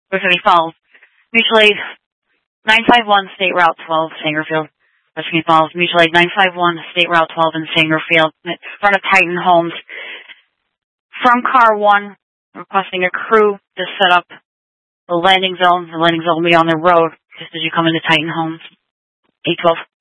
Whiskey Falls. Mutual aid 951 State Route 12, Sangerfield. Whiskey Falls. Mutual aid 951 State Route 12 in Sangerfield. In front of Titan Homes. From car 1, requesting a crew to set up the landing zone. The landing zone will be on the road just as you come into Titan Homes. 812.